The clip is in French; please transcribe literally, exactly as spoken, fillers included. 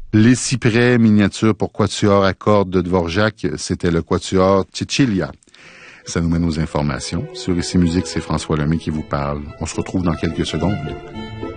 Les cyprès miniatures pour quatuor à cordes de Dvorak, c'était le quatuor Cecilia. Ça nous mène aux informations. Sur Ici Musique, c'est François Lemay qui vous parle. On se retrouve dans quelques secondes.